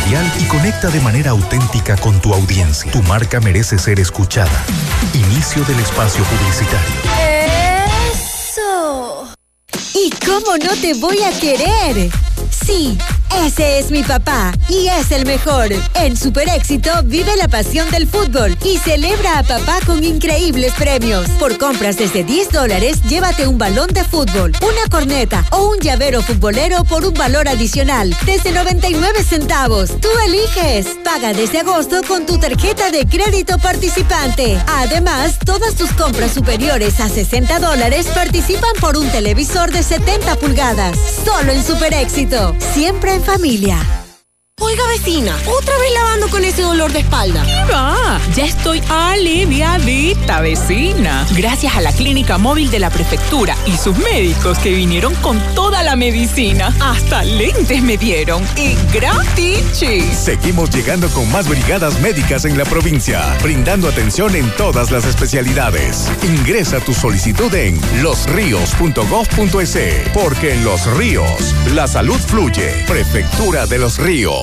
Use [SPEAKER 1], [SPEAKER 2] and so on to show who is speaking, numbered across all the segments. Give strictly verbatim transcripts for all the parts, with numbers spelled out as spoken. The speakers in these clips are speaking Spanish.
[SPEAKER 1] radial y conecta de manera auténtica con tu audiencia. Tu marca merece ser escuchada. Inicio del espacio publicitario.
[SPEAKER 2] ¡Eso! ¿Y cómo no te voy a querer? Sí, ese es mi papá y es el mejor. En Super Éxito vive la pasión del fútbol y celebra a papá con increíbles premios. Por compras desde diez dólares, llévate un balón de fútbol, una corneta o un llavero futbolero por un valor adicional desde noventa y nueve centavos. Tú eliges. Paga desde agosto con tu tarjeta de crédito participante. Además, todas tus compras superiores a sesenta dólares participan por un televisor de setenta pulgadas. Solo en Super Éxito. Siempre en familia.
[SPEAKER 3] Oiga, vecina, otra vez lavando con ese dolor de espalda.
[SPEAKER 4] ¿Qué va? Ya estoy aliviadita, vecina. Gracias a la clínica móvil de la prefectura y sus médicos que vinieron con toda la medicina. Hasta lentes me dieron. Y gratis.
[SPEAKER 5] Seguimos llegando con más brigadas médicas en la provincia, brindando atención en todas las especialidades. Ingresa tu solicitud en los ríos punto gov punto es, porque en Los Ríos, la salud fluye. Prefectura de Los Ríos.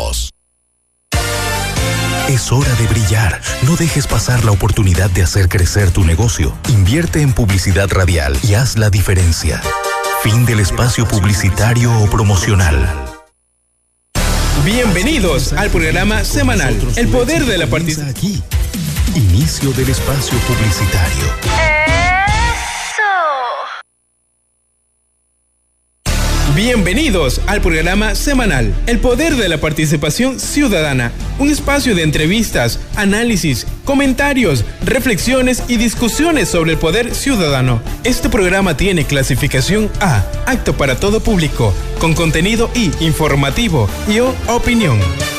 [SPEAKER 1] Es hora de brillar. No dejes pasar la oportunidad de hacer crecer tu negocio. Invierte en publicidad radial y haz la diferencia. Fin del espacio publicitario o promocional.
[SPEAKER 6] Bienvenidos al programa semanal El Poder de la Participación.
[SPEAKER 1] Aquí. Inicio del espacio publicitario.
[SPEAKER 6] Bienvenidos al programa semanal El Poder de la Participación Ciudadana, un espacio de entrevistas, análisis, comentarios, reflexiones y discusiones sobre el poder ciudadano. Este programa tiene clasificación A, apto para todo público, con contenido I, informativo, y O, opinión.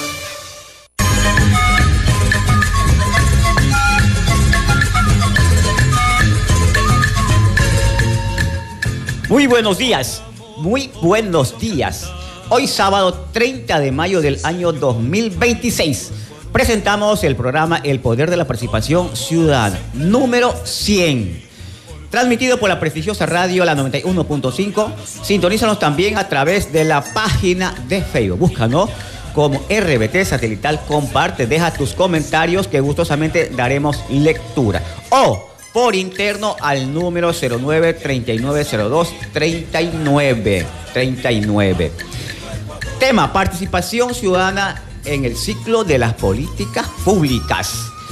[SPEAKER 7] Muy buenos días. Muy buenos días. Hoy sábado treinta de mayo del año dos mil veintiséis presentamos el programa El Poder de la Participación Ciudadana número cien, transmitido por la prestigiosa radio la noventa y uno punto cinco. Sintonízanos también a través de la página de Facebook. Búscanos como R B T Satelital. Comparte, deja tus comentarios que gustosamente daremos lectura. O por interno al número cero nueve, treinta y nueve cero dos, treinta y nueve treinta y nueve. Tema: participación ciudadana en el ciclo de las políticas públicas.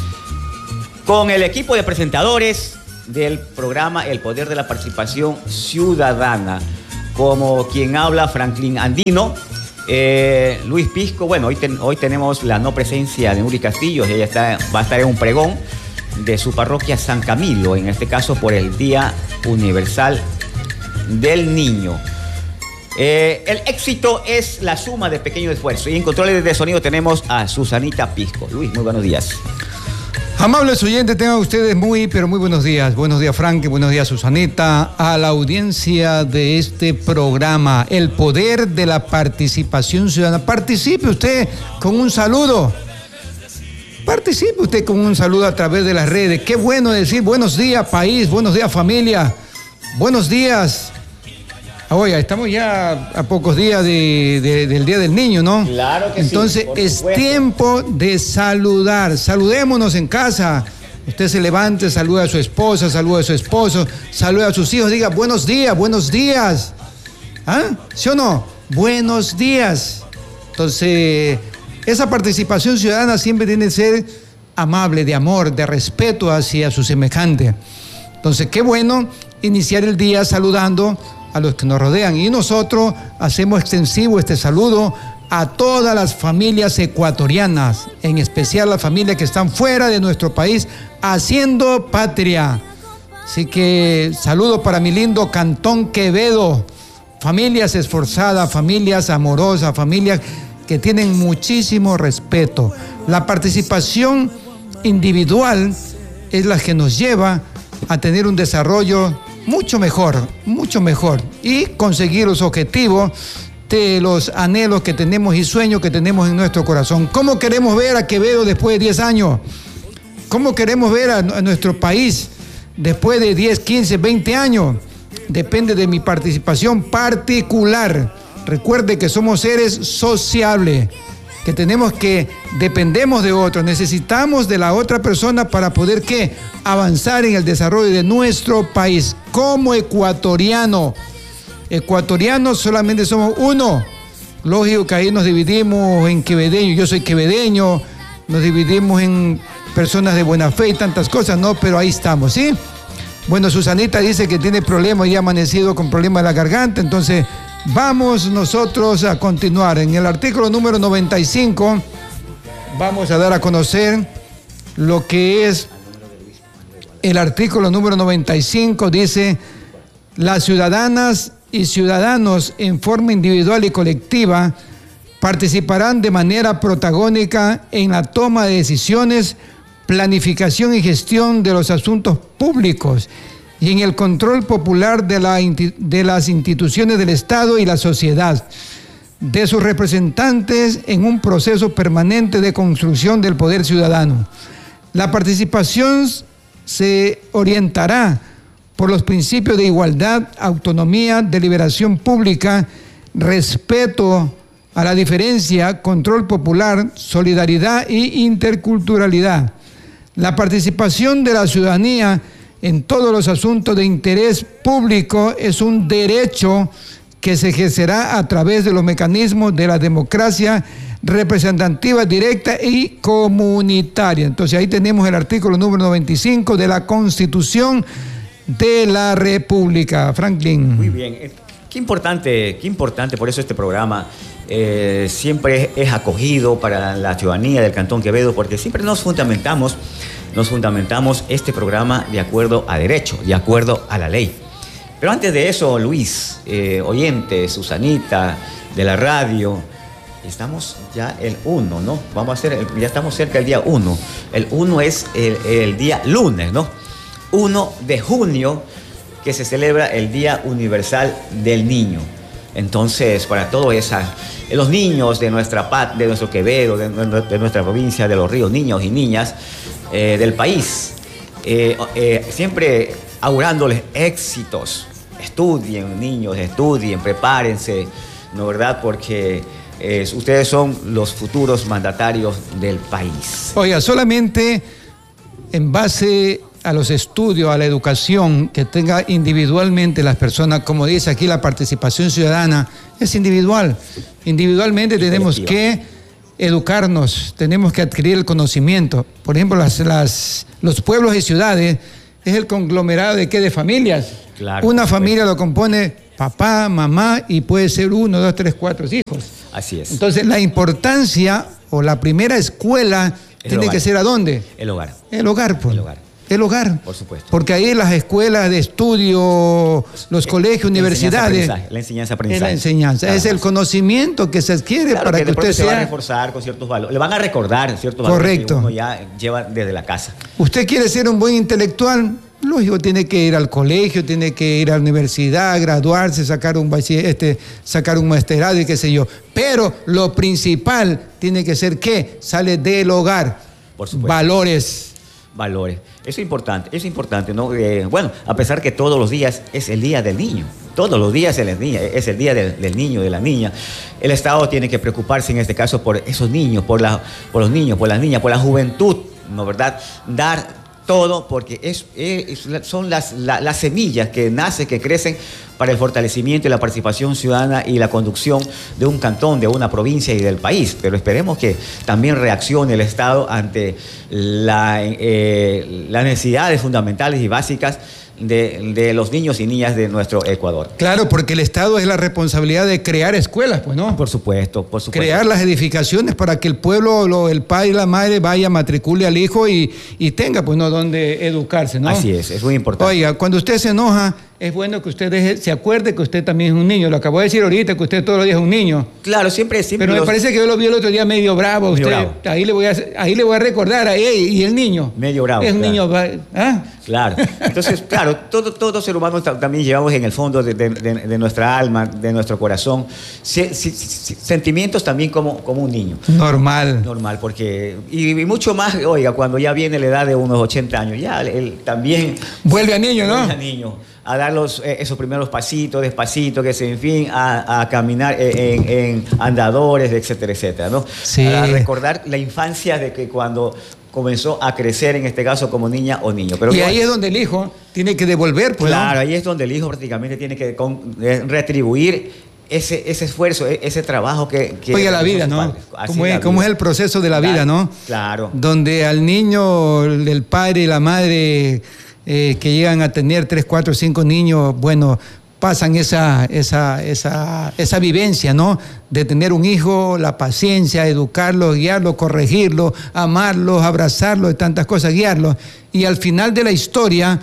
[SPEAKER 7] Con el equipo de presentadores del programa El Poder de la Participación Ciudadana, como quien habla, Franklin Andino, eh, Luis Pisco. Bueno, hoy, ten, hoy tenemos la no presencia de Uri Castillo. Ella está, va a estar en un pregón de su parroquia San Camilo, en este caso por el Día Universal del Niño. Eh, el éxito es la suma de pequeños esfuerzos. Y en controles de sonido tenemos a Susanita Pisco. Luis, muy buenos días.
[SPEAKER 8] Amables oyentes, tengan ustedes muy, pero muy buenos días. Buenos días, Frank, buenos días, Susanita. A la audiencia de este programa, El Poder de la Participación Ciudadana. Participe usted con un saludo. Participe usted con un saludo a través de las redes. Qué bueno decir buenos días, país, buenos días, familia, buenos días. Oiga, estamos ya a pocos días de, de, del Día del Niño, ¿no?
[SPEAKER 7] Claro que
[SPEAKER 8] Entonces,
[SPEAKER 7] sí.
[SPEAKER 8] Entonces, es supuesto. Tiempo de saludar. Saludémonos en casa. Usted se levante, saluda a su esposa, saluda a su esposo, saluda a sus hijos, diga buenos días, buenos días. ¿Ah? ¿Sí o no? Buenos días. Entonces, esa participación ciudadana siempre tiene que ser amable, de amor, de respeto hacia su semejante. Entonces, qué bueno iniciar el día saludando a los que nos rodean. Y nosotros hacemos extensivo este saludo a todas las familias ecuatorianas, en especial las familias que están fuera de nuestro país, haciendo patria. Así que saludo para mi lindo Cantón Quevedo. Familias esforzadas, familias amorosas, familias que tienen muchísimo respeto. La participación individual es la que nos lleva a tener un desarrollo mucho mejor, mucho mejor, y conseguir los objetivos de los anhelos que tenemos y sueños que tenemos en nuestro corazón. ¿Cómo queremos ver a Quevedo después de diez años? ¿Cómo queremos ver a, a nuestro país después de diez, quince, veinte años? Depende de mi participación particular. Recuerde que somos seres sociables. que tenemos que, dependemos de otros, necesitamos de la otra persona para poder, ¿qué? Avanzar en el desarrollo de nuestro país. Como ecuatoriano, ecuatorianos solamente somos uno. Lógico que ahí nos dividimos en quevedeños, yo soy quevedeño, nos dividimos en personas de buena fe y tantas cosas, ¿no? Pero ahí estamos, ¿sí? Bueno, Susanita dice que tiene problemas y ha amanecido con problemas de la garganta, entonces vamos nosotros a continuar. En el artículo número noventa y cinco vamos a dar a conocer lo que es el artículo número noventa y cinco, dice: las ciudadanas y ciudadanos en forma individual y colectiva participarán de manera protagónica en la toma de decisiones, planificación y gestión de los asuntos públicos y en el control popular de, la, de las instituciones del Estado y la sociedad, de sus representantes en un proceso permanente de construcción del poder ciudadano. La participación se orientará por los principios de igualdad, autonomía, deliberación pública, respeto a la diferencia, control popular, solidaridad e interculturalidad. La participación de la ciudadanía en todos los asuntos de interés público es un derecho que se ejercerá a través de los mecanismos de la democracia representativa directa y comunitaria. Entonces ahí tenemos el artículo número noventa y cinco de la Constitución de la República. Franklin.
[SPEAKER 7] Muy bien. Qué importante, qué importante, por eso este programa eh, siempre es acogido para la ciudadanía del Cantón Quevedo, porque siempre nos fundamentamos, nos fundamentamos este programa de acuerdo a derecho, de acuerdo a la ley. Pero antes de eso, Luis, eh, oyente, Susanita, de la radio, estamos ya el uno, ¿no? Vamos a hacer, el, ya estamos cerca del día uno. El uno es el, el día lunes, ¿no? uno de junio, que se celebra el Día Universal del Niño. Entonces, para todos esa, los niños de nuestra pat, de nuestro Quevedo, de, de nuestra provincia, de Los Ríos, niños y niñas eh, del país, eh, eh, siempre augurándoles éxitos. Estudien, niños, estudien, prepárense, ¿no verdad? Porque eh, ustedes son los futuros mandatarios del país.
[SPEAKER 8] Oiga, solamente en base a los estudios, a la educación que tenga individualmente las personas, como dice aquí, la participación ciudadana es individual. Individualmente tenemos que educarnos, tenemos que adquirir el conocimiento. Por ejemplo, las, las, los pueblos y ciudades es el conglomerado de qué, de familias.
[SPEAKER 7] Claro,
[SPEAKER 8] Una familia lo compone papá, mamá y puede ser uno, dos, tres, cuatro hijos.
[SPEAKER 7] Así es.
[SPEAKER 8] Entonces, la importancia o la primera escuela
[SPEAKER 7] el
[SPEAKER 8] tiene
[SPEAKER 7] hogar.
[SPEAKER 8] que ser ¿a dónde?
[SPEAKER 7] El hogar.
[SPEAKER 8] El hogar, pues.
[SPEAKER 7] El hogar.
[SPEAKER 8] El hogar.
[SPEAKER 7] Por supuesto.
[SPEAKER 8] Porque ahí las escuelas de estudio, los colegios, universidades.
[SPEAKER 7] La enseñanza
[SPEAKER 8] Es
[SPEAKER 7] aprendizaje.
[SPEAKER 8] la enseñanza.
[SPEAKER 7] Nada
[SPEAKER 8] Es el
[SPEAKER 7] más.
[SPEAKER 8] conocimiento que se adquiere
[SPEAKER 7] Claro,
[SPEAKER 8] para
[SPEAKER 7] que,
[SPEAKER 8] que,
[SPEAKER 7] de pronto
[SPEAKER 8] usted
[SPEAKER 7] se va a
[SPEAKER 8] sea.
[SPEAKER 7] reforzar con ciertos valores. Le van a recordar ciertos valores
[SPEAKER 8] Correcto.
[SPEAKER 7] que uno ya lleva desde la casa.
[SPEAKER 8] Usted quiere ser un buen intelectual, lógico, tiene que ir al colegio, tiene que ir a la universidad, graduarse, sacar un bachiller, este, sacar un maestrado y qué sé yo. Pero lo principal tiene que ser ¿qué? Sale del hogar.
[SPEAKER 7] Por supuesto.
[SPEAKER 8] Valores.
[SPEAKER 7] Valores. Eso es importante, eso es importante, ¿no? Eh, bueno, a pesar que todos los días es el día del niño, todos los días es el día, es el día del, del niño, de la niña. El Estado tiene que preocuparse en este caso por esos niños, por, la, por los niños, por las niñas, por la juventud, ¿no verdad? Dar todo, porque es, es, son las, la, las semillas que nacen, que crecen para el fortalecimiento y la participación ciudadana y la conducción de un cantón, de una provincia y del país. Pero esperemos que también reaccione el Estado ante la, eh, las necesidades fundamentales y básicas de, de los niños y niñas de nuestro Ecuador.
[SPEAKER 8] Claro, porque el Estado es la responsabilidad de crear escuelas, pues, ¿no?
[SPEAKER 7] Por supuesto, por supuesto.
[SPEAKER 8] Crear las edificaciones para que el pueblo, lo, el padre y la madre vaya, matricule al hijo y, y tenga, pues, ¿no?, donde educarse, ¿no?
[SPEAKER 7] Así es, es muy importante.
[SPEAKER 8] Oiga, cuando usted se enoja, es bueno que usted deje, se acuerde que usted también es un niño. Lo acabo de decir ahorita, que usted todos los días es un niño.
[SPEAKER 7] Claro, siempre, siempre.
[SPEAKER 8] Pero me
[SPEAKER 7] los...
[SPEAKER 8] parece que yo lo vi el otro día medio bravo.
[SPEAKER 7] Medio
[SPEAKER 8] usted,
[SPEAKER 7] bravo.
[SPEAKER 8] Ahí, le voy a, ahí le voy a recordar a él y el niño.
[SPEAKER 7] Medio bravo.
[SPEAKER 8] Es un
[SPEAKER 7] claro.
[SPEAKER 8] niño. ¿Ah?
[SPEAKER 7] Claro. Entonces, claro, todo, todo ser humano también llevamos en el fondo de, de, de, de nuestra alma, de nuestro corazón, se, se, se, sentimientos también como, como un niño.
[SPEAKER 8] Normal.
[SPEAKER 7] Normal, porque. Y, y mucho más, oiga, cuando ya viene la edad de unos ochenta años, ya él también.
[SPEAKER 8] Vuelve a niño, ¿no?
[SPEAKER 7] Vuelve a niño. a dar los, eh, esos primeros pasitos, despacito, que se, en fin, a, a caminar en, en andadores, etcétera, etcétera, ¿no?
[SPEAKER 8] Sí.
[SPEAKER 7] A recordar la infancia de que cuando comenzó a crecer, en este caso, como niña o niño. Pero
[SPEAKER 8] y
[SPEAKER 7] que,
[SPEAKER 8] ahí es donde el hijo tiene que devolver, pues.
[SPEAKER 7] Claro,
[SPEAKER 8] ¿no?
[SPEAKER 7] ahí es donde el hijo prácticamente tiene que con, eh, retribuir ese, ese esfuerzo, ese trabajo que... que
[SPEAKER 8] Oiga, la vida, ¿no? Como es, como es el proceso de la vida, claro, ¿no?
[SPEAKER 7] Claro.
[SPEAKER 8] Donde al niño, el padre y la madre eh, que llegan a tener tres, cuatro, cinco niños, bueno, pasan esa, esa, esa, esa vivencia, ¿no? De tener un hijo, la paciencia, educarlo, guiarlo, corregirlo, amarlo, abrazarlo, de tantas cosas, guiarlo. Y al final de la historia,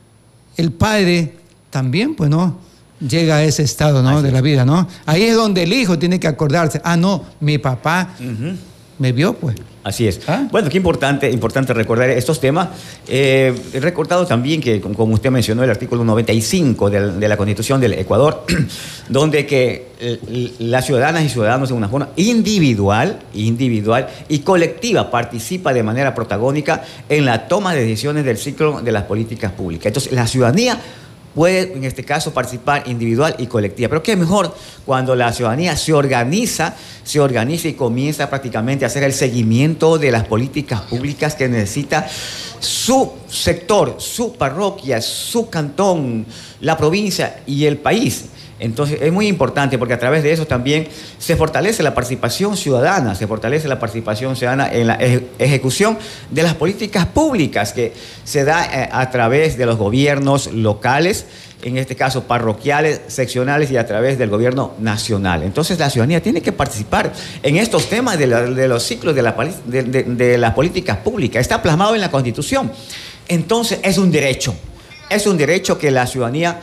[SPEAKER 8] el padre también, pues, ¿no? Llega a ese estado, ¿no? Así de la vida, ¿no? Ahí es donde el hijo tiene que acordarse, ah, no, mi papá uh-huh. me vio, pues.
[SPEAKER 7] Así es. ¿Ah? Bueno, qué importante, importante recordar estos temas. Eh, he recordado también que, como usted mencionó, el artículo noventa y cinco de, de la Constitución del Ecuador, donde que eh, las ciudadanas y ciudadanos de una forma individual, individual y colectiva participa de manera protagónica en la toma de decisiones del ciclo de las políticas públicas. Entonces, la ciudadanía puede, en este caso, participar individual y colectiva. Pero qué mejor cuando la ciudadanía se organiza, se organiza y comienza prácticamente a hacer el seguimiento de las políticas públicas que necesita su sector, su parroquia, su cantón, la provincia y el país. Entonces es muy importante porque a través de eso también se fortalece la participación ciudadana, se fortalece la participación ciudadana en la ejecución de las políticas públicas que se da eh, a través de los gobiernos locales, en este caso parroquiales, seccionales y a través del gobierno nacional. Entonces la ciudadanía tiene que participar en estos temas de, la, de los ciclos de, la, de, de, de las políticas públicas. Está plasmado en la Constitución. Entonces es un derecho, es un derecho que la ciudadanía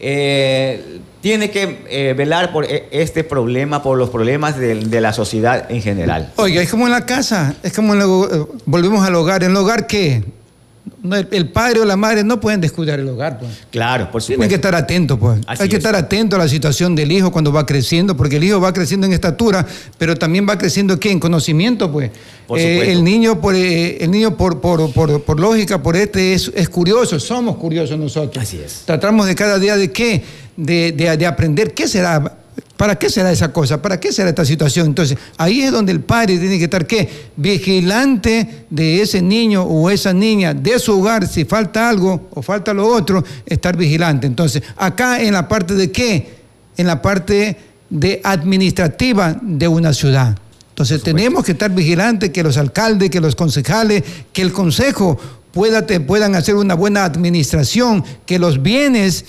[SPEAKER 7] Eh, tiene que eh, velar por este problema, por los problemas de, de la sociedad en general.
[SPEAKER 8] Oiga, es como en la casa, es como en el, volvemos al hogar. ¿En el hogar qué? El, el padre o la madre no pueden descuidar el hogar, pues.
[SPEAKER 7] Claro, por supuesto.
[SPEAKER 8] Tienen que estar atentos, pues.
[SPEAKER 7] Así
[SPEAKER 8] Hay que
[SPEAKER 7] es.
[SPEAKER 8] estar atento a la situación del hijo cuando va creciendo, porque el hijo va creciendo en estatura, pero también va creciendo ¿qué? En conocimiento, pues.
[SPEAKER 7] Por
[SPEAKER 8] eh, el niño, por, eh, el niño por, por, por, por lógica, por este, es, es curioso, somos curiosos nosotros.
[SPEAKER 7] Así es.
[SPEAKER 8] Tratamos de cada día de qué, de, de, de aprender qué será. ¿Para qué será esa cosa? ¿Para qué será esta situación? Entonces, ahí es donde el padre tiene que estar, ¿qué? Vigilante de ese niño o esa niña, de su hogar, si falta algo o falta lo otro, estar vigilante. Entonces, acá en la parte de ¿qué? En la parte de administrativa de una ciudad. Entonces, tenemos que estar vigilantes, que los alcaldes, que los concejales, que el consejo pueda, te, puedan hacer una buena administración, que los bienes,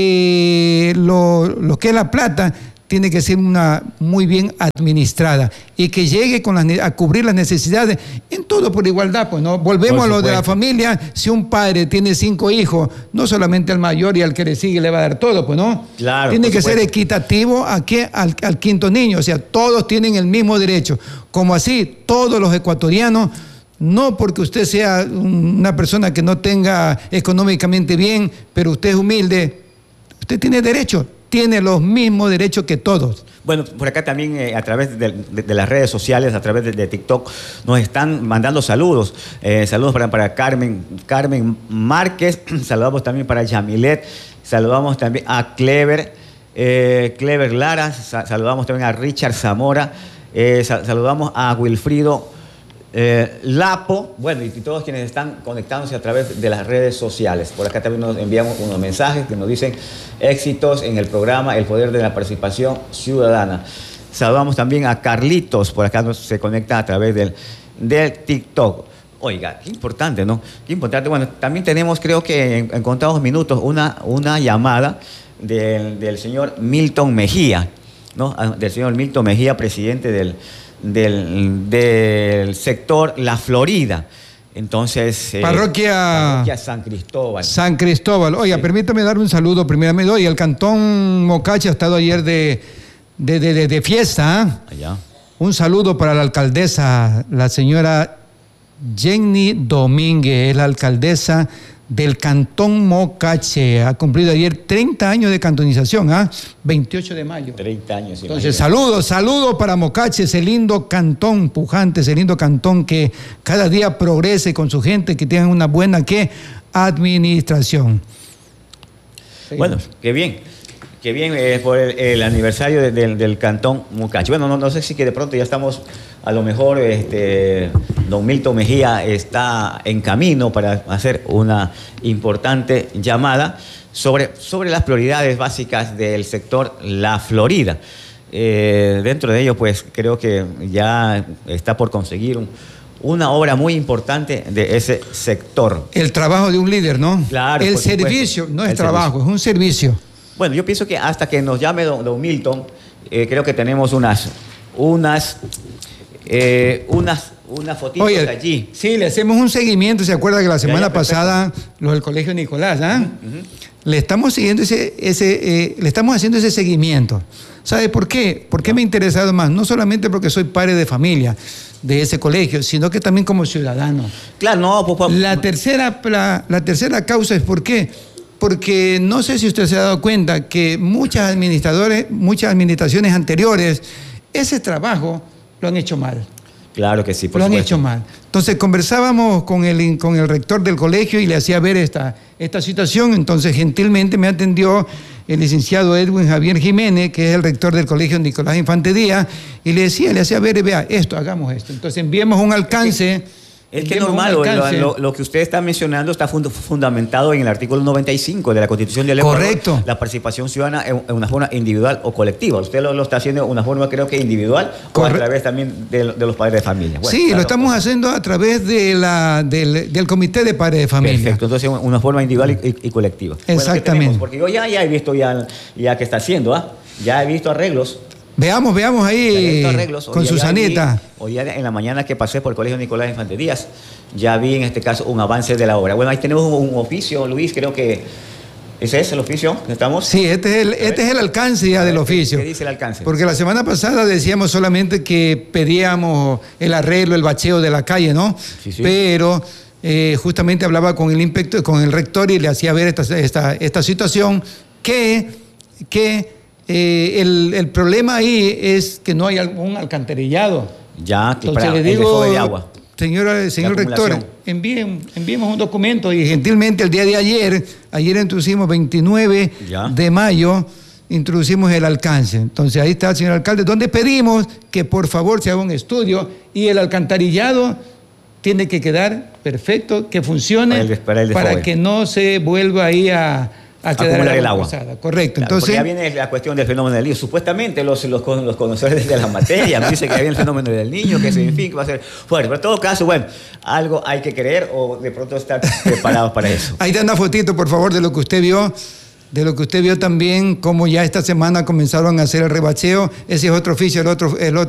[SPEAKER 8] que lo, lo que es la plata, tiene que ser una muy bien administrada y que llegue con las, a cubrir las necesidades en todo por igualdad, pues, ¿no? Volvemos a lo de la familia. Si un padre tiene cinco hijos, no solamente al mayor y al que le sigue le va a dar todo, pues, ¿no?
[SPEAKER 7] Claro,
[SPEAKER 8] tiene que
[SPEAKER 7] supuesto.
[SPEAKER 8] ser equitativo a qué, al, al quinto niño, o sea, todos tienen el mismo derecho, como así todos los ecuatorianos. No porque usted sea una persona que no tenga económicamente bien, pero usted es humilde, usted tiene derecho. Tiene los mismos derechos que todos.
[SPEAKER 7] Bueno, por acá también eh, a través de, de, de las redes sociales, a través de, de TikTok, nos están mandando saludos. Eh, saludos para, para Carmen, Carmen Márquez, saludamos también para Yamilet, saludamos también a Clever, eh, Clever Lara, sa saludamos también a Richard Zamora, eh, sa saludamos a Wilfrido Eh, Lapo, bueno, y todos quienes están conectándose a través de las redes sociales. Por acá también nos enviamos unos mensajes que nos dicen éxitos en el programa El Poder de la Participación Ciudadana. Saludamos también a Carlitos, por acá nos, se conecta a través del, del TikTok. Oiga, qué importante, ¿no? Qué importante. Bueno, también tenemos, creo que en, en contados minutos, una, una llamada del, del señor Milton Mejía, ¿no? Del señor Milton Mejía, presidente del Del, del sector La Florida. Entonces, eh,
[SPEAKER 8] parroquia,
[SPEAKER 7] parroquia San Cristóbal.
[SPEAKER 8] San Cristóbal. Oiga, sí. Permítame dar un saludo primeramente. Oye, el Cantón Mocache ha estado ayer de, de, de, de, de fiesta. ¿eh?
[SPEAKER 7] Allá.
[SPEAKER 8] Un saludo para la alcaldesa, la señora Jenny Domínguez, es la alcaldesa del Cantón Mocache. Ha cumplido ayer treinta años de cantonización, ¿ah? ¿eh? veintiocho de mayo.
[SPEAKER 7] treinta años.
[SPEAKER 8] Entonces, saludos, saludos para Mocache, ese lindo cantón pujante, ese lindo cantón que cada día progrese con su gente, que tengan una buena, ¿qué? Administración. Sí.
[SPEAKER 7] Bueno, qué bien. Qué bien, eh, por el, el aniversario de, de, del Cantón Mucachi. Bueno, no, no sé si que de pronto ya estamos, a lo mejor este, don Milton Mejía está en camino para hacer una importante llamada sobre, sobre las prioridades básicas del sector La Florida. Eh, dentro de ello, pues creo que ya está por conseguir un, una obra muy importante de ese sector.
[SPEAKER 8] El trabajo de un líder, ¿no?
[SPEAKER 7] Claro.
[SPEAKER 8] El
[SPEAKER 7] por supuesto.
[SPEAKER 8] servicio, no es
[SPEAKER 7] El
[SPEAKER 8] trabajo,
[SPEAKER 7] servicio.
[SPEAKER 8] es un servicio.
[SPEAKER 7] Bueno, yo pienso que hasta que nos llame don, don Milton, eh, creo que tenemos unas, unas, eh, unas, unas fotitos
[SPEAKER 8] Oye,
[SPEAKER 7] allí.
[SPEAKER 8] sí, le hacemos un seguimiento. ¿Se acuerda que la semana
[SPEAKER 7] ya,
[SPEAKER 8] pasada los del Colegio Nicolás, ¿ah?
[SPEAKER 7] Uh-huh.
[SPEAKER 8] Le estamos siguiendo ese, ese eh, le estamos haciendo ese seguimiento. ¿Sabe por qué? ¿Por qué me ha interesado más? No solamente porque soy padre de familia de ese colegio, sino que también como ciudadano.
[SPEAKER 7] Claro, no, pues, pues,
[SPEAKER 8] La tercera, la, la tercera causa es ¿por qué? Porque no sé si usted se ha dado cuenta que muchas administradores, muchas administraciones anteriores, ese trabajo lo han hecho mal.
[SPEAKER 7] Claro que sí, por
[SPEAKER 8] Lo han
[SPEAKER 7] supuesto.
[SPEAKER 8] hecho mal. Entonces conversábamos con el, con el rector del colegio y le hacía ver esta, esta situación. Entonces gentilmente me atendió el licenciado Edwin Javier Jiménez, que es el rector del colegio Nicolás Infante Díaz, y le decía, le hacía ver, vea, esto, hagamos esto. Entonces enviemos un alcance.
[SPEAKER 7] Es que normal, lo, lo, lo que usted está mencionando está fund, fundamentado en el artículo noventa y cinco de la Constitución del Ecuador.
[SPEAKER 8] Correcto.
[SPEAKER 7] La participación ciudadana en, en una forma individual o colectiva. Usted lo, lo está haciendo en una forma, creo que individual, Corre- o a través también de, de los padres de familia. Bueno,
[SPEAKER 8] sí,
[SPEAKER 7] claro,
[SPEAKER 8] lo estamos
[SPEAKER 7] pues,
[SPEAKER 8] haciendo a través de la, del, del Comité de Padres de Familia.
[SPEAKER 7] Perfecto, entonces una forma individual y, y, y colectiva.
[SPEAKER 8] Exactamente.
[SPEAKER 7] Bueno, porque yo ya, ya he visto ya, ya que está haciendo, ¿ah? Ya he visto arreglos.
[SPEAKER 8] Veamos, veamos ahí
[SPEAKER 7] Arreglos.
[SPEAKER 8] con
[SPEAKER 7] Hoy
[SPEAKER 8] Susanita.
[SPEAKER 7] Vi, hoy ya en la mañana que pasé por el Colegio Nicolás Infante Díaz, ya vi en este caso un avance de la obra. Bueno, ahí tenemos un, un oficio, Luis, creo que ese es el oficio que estamos.
[SPEAKER 8] Sí, este es el, este es el alcance ya del oficio.
[SPEAKER 7] ¿Qué dice el alcance?
[SPEAKER 8] Porque la semana pasada decíamos solamente que pedíamos el arreglo, el bacheo de la calle, ¿no?
[SPEAKER 7] Sí, sí.
[SPEAKER 8] Pero eh, justamente hablaba con el inspector, con el rector y le hacía ver esta, esta, esta situación que... que Eh, el, el problema ahí es que no hay un alcantarillado.
[SPEAKER 7] Ya, que
[SPEAKER 8] Entonces
[SPEAKER 7] para
[SPEAKER 8] le digo,
[SPEAKER 7] el de agua.
[SPEAKER 8] Señor, señor rector, envíen, enviemos un documento y gentilmente el día de ayer, ayer introducimos veintinueve
[SPEAKER 7] ya.
[SPEAKER 8] de mayo, introducimos el alcance. Entonces ahí está el señor alcalde, donde pedimos que por favor se haga un estudio y el alcantarillado tiene que quedar perfecto, que funcione
[SPEAKER 7] para, el, para, el
[SPEAKER 8] para que no se vuelva ahí a... a quedar
[SPEAKER 7] acumular el agua.
[SPEAKER 8] Pasada. Correcto.
[SPEAKER 7] Claro,
[SPEAKER 8] entonces
[SPEAKER 7] ya viene la cuestión del fenómeno del niño. Supuestamente los, los, los conocedores de la materia me dicen que ya viene el fenómeno del niño, que en fin, que va a ser fuerte. Pero en todo caso, bueno, algo hay que creer o de pronto estar preparados para eso.
[SPEAKER 8] Ahí da una fotito, por favor, de lo que usted vio. De lo que usted vio también, cómo ya esta semana comenzaron a hacer el rebacheo. Ese es otro oficio, el otro, el otro